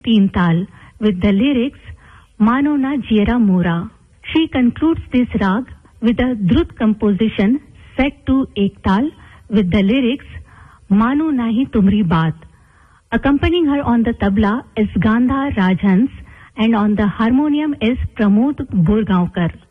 Teen Tal with the lyrics Mano Na Jiera Mora. She concludes this rag with a drut composition set to Ek Tal with the lyrics Manu Nahi Tumri Baat. Accompanying her on the tabla is Gandhar Rajhans and on the harmonium is Pramod Burgaonkar.